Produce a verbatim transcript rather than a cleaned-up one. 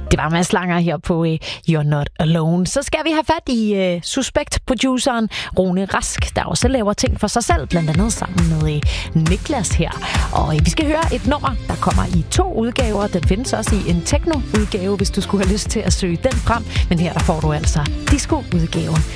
Det var Mads Langer her på uh, You're Not Alone. Så skal vi have fat i uh, Suspekt-produceren Rune Rask, der også laver ting for sig selv, blandt andet sammen med uh, Niklas her. Og uh, vi skal høre et nummer, der kommer i to udgaver. Den findes også i en techno-udgave, hvis du skulle have lyst til at søge den frem. Men her der får du altså disco-udgaven.